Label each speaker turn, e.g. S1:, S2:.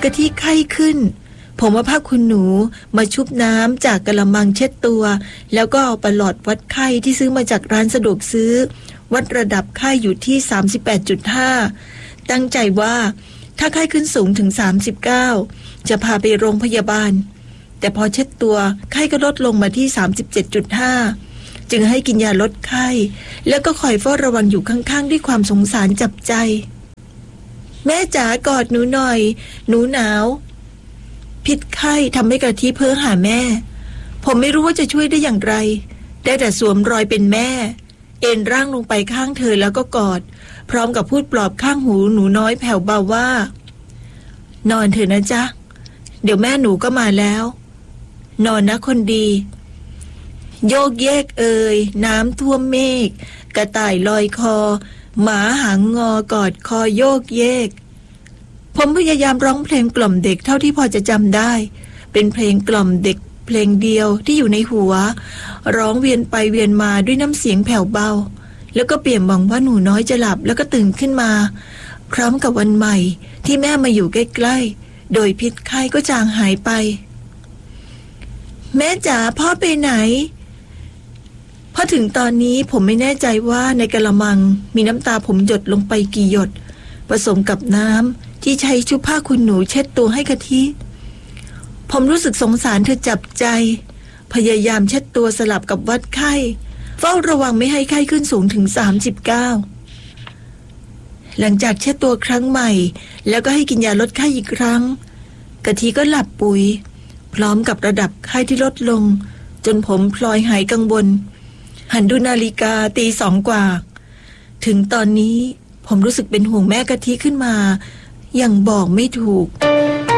S1: กะทิไข้ขึ้นผมเอาผ้าคุณหนูมาชุบน้ำจากกระมังเช็ดตัวแล้วก็เอาประหลอดวัดไข้ที่ซื้อมาจากร้านสะดวกซื้อวัดระดับไข้อยู่ที่ 38.5 ตั้งใจว่าถ้าไข้ขึ้นสูงถึง39จะพาไปโรงพยาบาลแต่พอเช็ดตัวไข้ก็ลดลงมาที่ 37.5 จึงให้กินยาลดไข้แล้วก็คอยเฝ้าระวังอยู่ข้างๆด้วยความสงสารจับใจแม่จ๋ากอดหนูหน่อยหนูหนาวพิษไข้ทำให้กะทิเพ้อหาแม่ผมไม่รู้ว่าจะช่วยได้อย่างไรได้แต่สวมรอยเป็นแม่เอนร่างลงไปข้างเธอแล้วก็กอดพร้อมกับพูดปลอบข้างหูหนูน้อยแผ่วเบาว่านอนเถอะนะจ๊ะเดี๋ยวแม่หนูก็มาแล้วนอนนะคนดีโยกเยกน้ำท่วมเมฆกระต่ายลอยคอหมาหางงอกอดคอโยกเยกผมพยายามร้องเพลงกล่อมเด็กเท่าที่พอจะจำได้เป็นเพลงกล่อมเด็กเพลงเดียวที่อยู่ในหัวร้องเวียนไปเวียนมาด้วยน้ำเสียงแผ่วเบาแล้วก็เปี่ยมหวังว่าหนูน้อยจะหลับแล้วก็ตื่นขึ้นมาพร้อมกับวันใหม่ที่แม่มาอยู่ใกล้ๆโดยพิษไข้ก็จางหายไปแม่จ๋าพ่อไปไหนพอถึงตอนนี้ผมไม่แน่ใจว่าในกะละมังมีน้ำตาผมหยดลงไปกี่หยดผสมกับน้ำที่ใช้ชุบผ้าคุณหนูเช็ดตัวให้กะทิผมรู้สึกสงสารเธอจับใจพยายามเช็ดตัวสลับกับวัดไข้เฝ้าระวังไม่ให้ไข้ขึ้นสูงถึง39หลังจากเช็ดตัวครั้งใหม่แล้วก็ให้กินยาลดไข้อีกครั้งกะทิก็หลับปุ๋ยพร้อมกับระดับไข้ที่ลดลงจนผมพลอยหายกังวลหันดูนาฬิกาตี 2 กว่าถึงตอนนี้ผมรู้สึกเป็นห่วงแม่กะทิขึ้นมาอย่างบอกไม่ถูก